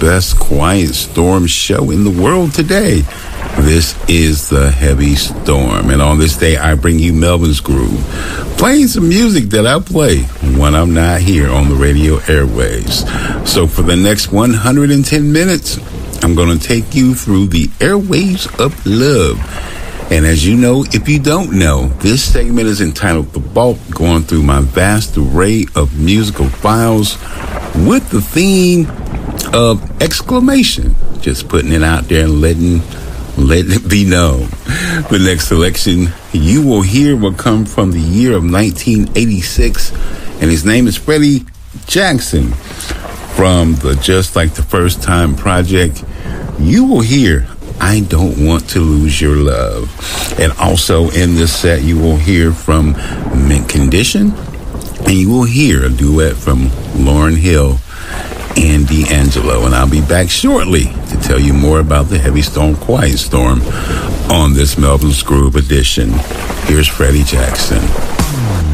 best quiet storm show in the world today. This is the Heavy Storm, and on this day I bring you Melvin's Groove, playing some music that I play when I'm not here on the radio airwaves. So for the next 110 minutes, I'm going to take you through the airwaves of love. And as you know, if you don't know, this segment is entitled The Vault, going through my vast array of musical files with the theme of exclamation. Just putting it out there and letting it be known. The next selection you will hear will come from the year of 1986, and his name is Freddie Jackson from the Just Like the First Time project. You will hear I Don't Want to Lose Your Love. And also in this set you will hear from Mint Condition, and you will hear a duet from Lauryn Hill and D'Angelo. And I'll be back shortly to tell you more about the Heavy Storm, Quiet Storm on this Melvin's Groove edition. Here's Freddie Jackson.